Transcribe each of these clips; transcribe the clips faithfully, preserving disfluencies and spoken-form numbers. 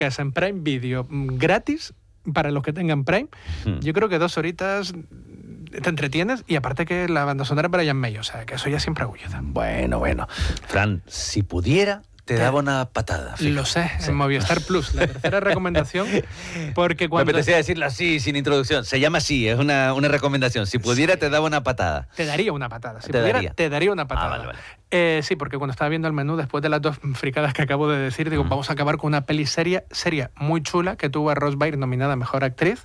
que es en Prime Video, gratis para los que tengan Prime. Hmm. Yo creo que dos horitas te entretienes, y aparte que la banda sonora para Brian May, o sea, que eso ya siempre ayuda. Bueno, bueno. Fran, si pudiera, te daba una patada. Fíjate. Lo sé, sí. En Movistar Plus, la tercera recomendación, porque cuando... Me apetecía decirlo así, sin introducción. Se llama así, es una, una recomendación. Si pudiera, sí. te daba una patada. Te daría una patada. Si te pudiera, daría. te daría una patada. Ah, vale, vale. Eh, sí, porque cuando estaba viendo el menú, después de las dos fricadas que acabo de decir, digo, mm. vamos a acabar con una peli seria, seria muy chula, que tuvo a Rose Byrne nominada a Mejor Actriz,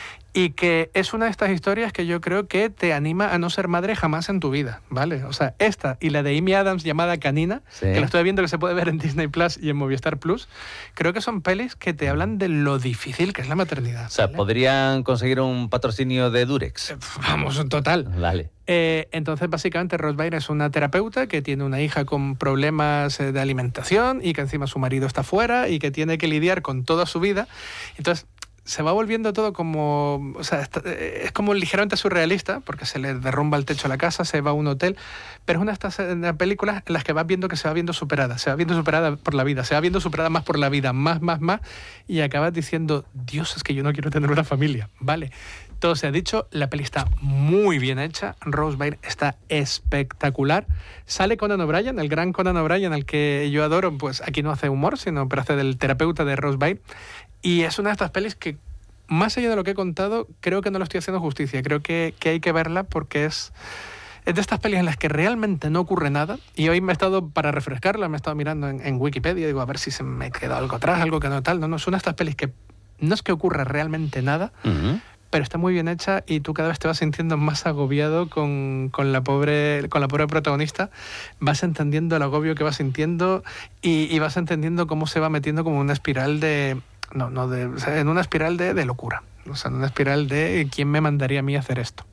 y que es una de estas historias que yo creo que te anima a no ser madre jamás en tu vida, ¿vale? O sea, esta y la de Amy Adams llamada Canina, sí. que la estoy viendo, que se puede ver en Disney Plus y en Movistar Plus, creo que son pelis que te hablan de lo difícil que es la maternidad. O sea, ¿vale? ¿Podrían conseguir un patrocinio de Durex? Eh, vamos, total. Vale. Eh, entonces, básicamente, Rose Byrne es una terapeuta que tiene una hija con problemas de alimentación y que encima su marido está fuera y que tiene que lidiar con toda su vida. Entonces, se va volviendo todo como... O sea, es como ligeramente surrealista, porque se le derrumba el techo a la casa, se va a un hotel, pero es una de estas películas en las que vas viendo que se va viendo superada, se va viendo superada por la vida, se va viendo superada más por la vida, más, más, más, y acabas diciendo, Dios, es que yo no quiero tener una familia, ¿vale? Todo se ha dicho, la peli está muy bien hecha, Rose Byrne está espectacular. Sale Conan O'Brien, el gran Conan O'Brien, al que yo adoro, pues aquí no hace humor, sino pero hace del terapeuta de Rose Byrne. Y es una de estas pelis que, más allá de lo que he contado, creo que no lo estoy haciendo justicia. Creo que, que hay que verla porque es, es de estas pelis en las que realmente no ocurre nada. Y hoy me he estado, para refrescarla, me he estado mirando en, en Wikipedia, digo, a ver si se me quedó algo atrás, algo que no tal. No, no, son estas pelis que no es que ocurra realmente nada, uh-huh. pero está muy bien hecha y tú cada vez te vas sintiendo más agobiado con, con, la, pobre, con la pobre protagonista. Vas entendiendo el agobio que va sintiendo y, y vas entendiendo cómo se va metiendo como una espiral de... No, no de, o sea, en una espiral de, de locura. O sea, en una espiral de ¿quién me mandaría a mí a hacer esto?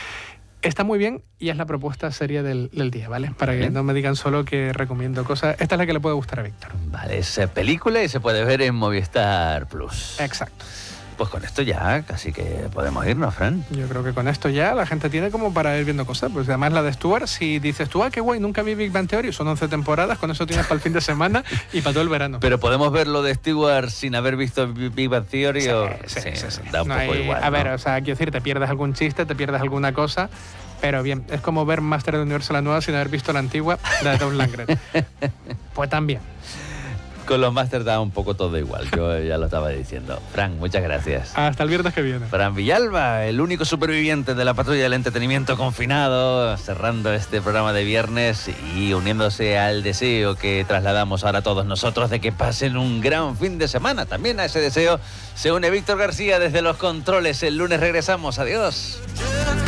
Está muy bien y es la propuesta seria del, del día, ¿vale? Para que no me digan solo que recomiendo cosas. Esta es la que le puede gustar a Víctor. Vale, es película y se puede ver en Movistar Plus. Exacto. Pues con esto ya casi que podemos irnos, Fran. Yo creo que con esto ya la gente tiene como para ir viendo cosas. Pues además la de Stuart, si dices tú, ah, qué guay, nunca vi Big Bang Theory, son once temporadas, con eso tienes para el fin de semana y para todo el verano. Pero podemos ver lo de Stewart sin haber visto Big Bang Theory. Sí, o... sí, sí, sí, sí. Da un no poco hay... igual, A ver, ¿no? o sea, quiero decir, te pierdes algún chiste, te pierdes alguna cosa, pero bien, es como ver Master del Universo la nueva sin haber visto la antigua, la de Tom Langren. Pues también. Con los Masters da un poco todo igual, yo ya lo estaba diciendo. Fran, muchas gracias. Hasta el viernes que viene. Fran Villalba, el único superviviente de la patrulla del entretenimiento confinado, cerrando este programa de viernes y uniéndose al deseo que trasladamos ahora todos nosotros de que pasen un gran fin de semana. También a ese deseo se une Víctor García desde los controles. El lunes regresamos. Adiós.